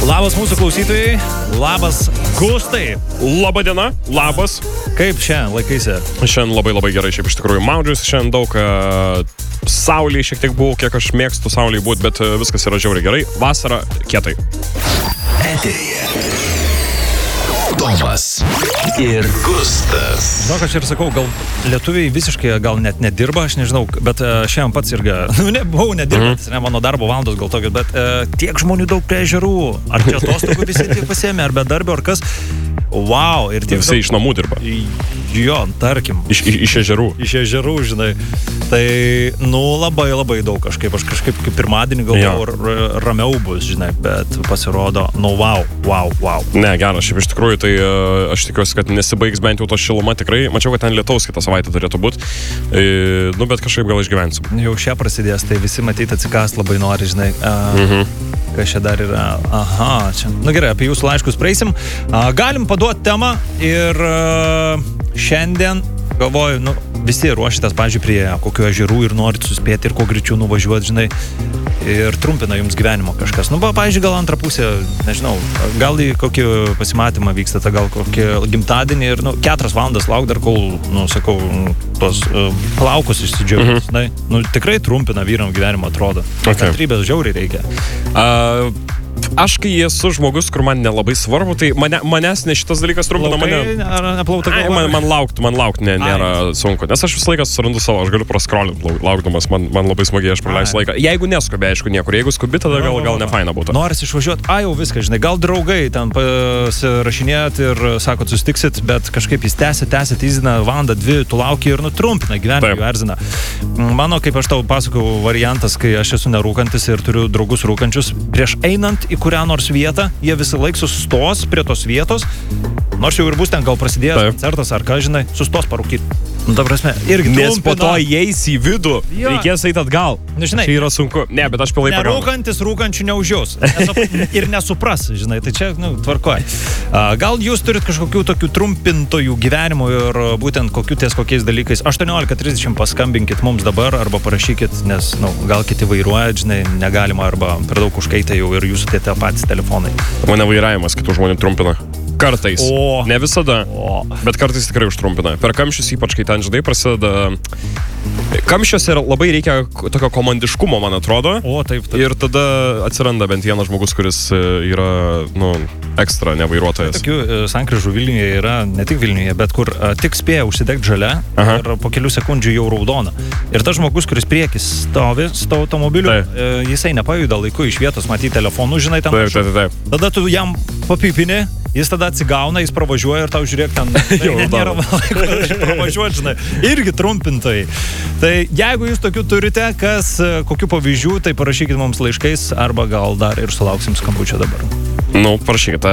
Labas mūsų klausytojai, labas Gustai. Labadiena, labas. Kaip šiandien laikaisi? Šiandien labai gerai, šiaip iš tikrųjų maudžiuosi, šiandien daug saulėje šiek tiek buvau, kiek aš mėgstu saulėje būti, bet viskas yra žiauriai gerai. Vasara kietai. Eteryje Tomas ir Gustas. Žinau, aš ir sakau, gal lietuviai visiškai gal net nedirba, aš nežinau, bet šiandien pats irgi, nebuvau nedirbantis, ne mano darbo valandos gal tokios, bet tiek žmonių daug prie ežerų, ar čia atostogų visi tiek pasiėmė, ar be darbio, ar kas. Wow, ir tie visi iš namų dirba. Jo, tarkim. Iš ežerų. Iš ežerų, žinai. Tai, labai daug kažkaip. Aš kažkaip kaip pirmadienį galvojau, ramiau bus, žinai, bet pasirodo, wow. Ne, geras, šiaip iš tikrųjų, tai aš tikiuosi, kad nesibaigs bent jau to šiluma tikrai. Mačiau, kad ten lietaus kitą savaitę turėtų būti. Bet kažkaip gal išgyvensiu. Jau šią prasidės, tai visi matyti atsikast labai nori, žinai. Kas čia dar yra? Aha, čia. Gerai, apie jūsų laiškus praeisim. Galim paduoti temą ir šiandien galvoju, visi ruošitės, pavyzdžiui, prie kokių ežerų ir norit suspėti ir kuo greičiau nuvažiuoti, žinai, ir trumpina jums gyvenimo kažkas. Pavyzdžiui, gal antrą pusę, nežinau, gal į kokį pasimatymą vykstate, gal kokį gimtadienį ir 4 valandas lauk dar, kol, sakau, tos plaukus išsidžiaugus, žinai. Tikrai trumpina vyram gyvenimo, atrodo. Kantrybės žiauriai reikia. Aš kai esu žmogus, kur man nelabai svarbu, tai manęs ne šitas dalykas trumpina mane. Man laukti nėra sunku, nes aš visą laiką surandu savo, aš galiu praskrolinti laukdamas, man labai smagiai aš praleisiu laiką. Jeigu neskubi, aišku, niekur, jeigu skubi, tada gal nefaina būtų. Noris išvažiuoti, jau viską, žinai, gal draugai ten pasirašinėt ir sakot, sustiksit, bet kažkaip jis tęsia, įzina valandą, 2, tu lauki ir trumpina gyvenimą, erzina. Mano, kaip aš tau pasakau, variantas, kai aš esu nerūkantis ir turiu draugus rūkančius, prieš einant į kurią nors vietą, jie visą laiką sustos prie tos vietos, nors jau ir bus ten gal prasidėjęs koncertas ar ką, žinai, sustos parūkyti. Ta prasme, irgi nes po to įeis į vidų, reikės eiti atgal. Žinai, čia yra sunku. Ne, bet aš pilnai pagaunu. Nerūkantis rūkančių neužiaus. Ir nesupras, žinai, tai čia, tvarkoj. Gal jūs turit kažkokių tokių trumpintojų gyvenimų ir būtent kokiais dalykais. 18:30 paskambinkit mums dabar arba parašykit, nes, gal kiti vairuoja, žinai, negalima arba per daug užkaitę jau ir jūsų tie patys telefonai. Mane vairavimas kitų žmonių trumpina. Kartais. Ne visada, bet kartais tikrai užtrumpina. Per kamščius, ypač kai ten, žinai, prasideda. Kamščiuose labai reikia tokio komandiškumo, man atrodo. Taip. Ir tada atsiranda bent vienas žmogus, kuris yra, ekstra nevairuotojas. Tokių sankryžų Vilniuje yra, ne tik Vilniuje, bet kur tik spėja užsidegti žalia ir po kelių sekundžių jau raudona. Ir tas žmogus, kuris priekis stovi su automobiliu, jisai nepajuda laiku iš vietos, matyti telefonų, žinai, ten. Taip. Tada tu jam papipini, jis tada atsigauna, jis pravažiuoja ir tau žiūrėk ten, nėra laiko pravažiuoti, žinai, irgi trumpintojai. Tai jeigu jūs tokių turite, kokių pavyzdžių, tai parašykit mums laiškais arba gal dar ir sulauksim skambučio dabar. Parašykit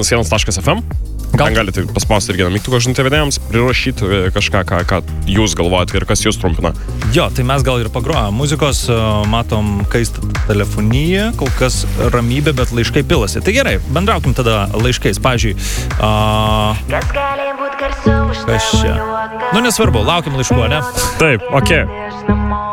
-1.fm. Ten galite paspausti ir vieną mygtuką žinutę vedėjams, prirašyti kažką, ką jūs galvojate ir kas jūs trumpina. Jo, tai mes gal ir pagrojam muzikos, matom kaistą telefoniją, kol kas ramybė, bet laiškai pilasi. Tai gerai, bendraukim tada laiškais. Pavyzdžiui, kas čia? Nesvarbu, laukim laiškų, ne? Taip, okei.